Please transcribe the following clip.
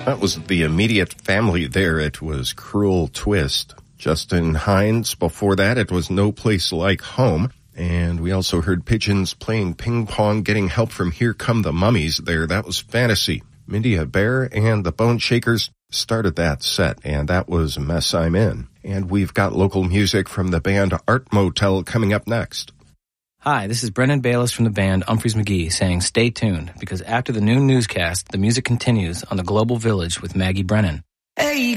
That was the immediate family there. It was Cruel Twist. Justin Hines. Before that, it was No Place Like Home. And we also heard Pigeons playing ping pong, getting help from Here Come the Mummies there. That was Fantasy. Mindy Bear and the Bone Shakers started that set, and that was Mess I'm In. And we've got local music from the band Art Motel coming up next. Hi, this is Brendan Bayless from the band Umphrey's McGee saying stay tuned, because after the noon newscast, the music continues on the Global Village with Maggie Brennan. Hey.